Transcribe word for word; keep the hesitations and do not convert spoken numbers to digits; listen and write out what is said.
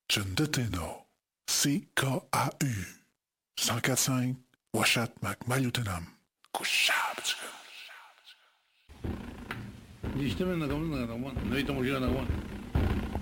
Chundeteno. C K A U. cent quatre cinq. Washat Macmayutenam. Kushab. Di işte ben de kabul etmedim. Ne item hoşuna da var.